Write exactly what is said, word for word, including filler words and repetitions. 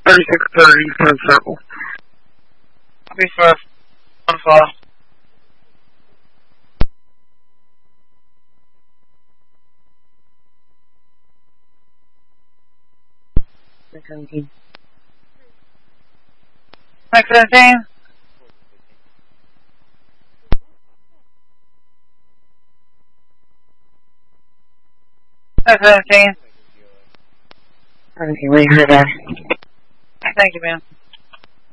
thirty-six thirty for the circle. Copy for one file. seventeen. Mike seventeen. Mike seventeen. seventeen, we heard that. Thank you, man.